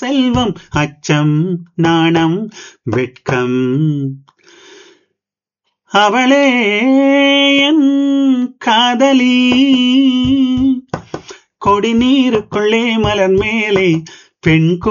செல்வம் அச்சம் நாணம் வெட்கம் அவளே என் காதலி கொடி நீருக்குள்ளே மலர் மேலே பெண்